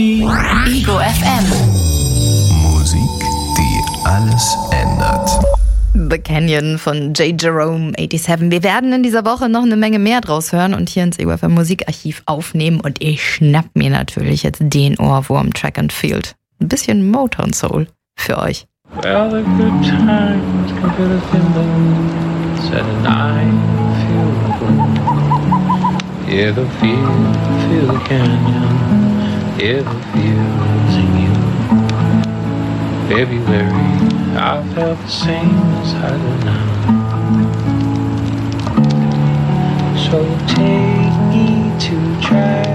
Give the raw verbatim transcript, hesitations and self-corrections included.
Ego F M. Musik, die alles ändert. The Canyon von J. Jerome siebenundachtzig. Wir werden in dieser Woche noch eine Menge mehr draus hören und hier ins Ego F M Musikarchiv aufnehmen. Und ich schnapp mir natürlich jetzt den Ohrwurm Track and Field. Ein bisschen Motown Soul für euch. Well, the good times come to the window, said and I feel the glow. Hear the feel, feel the canyon, hear the feels in you. February, I felt the same as I do now. So take me to try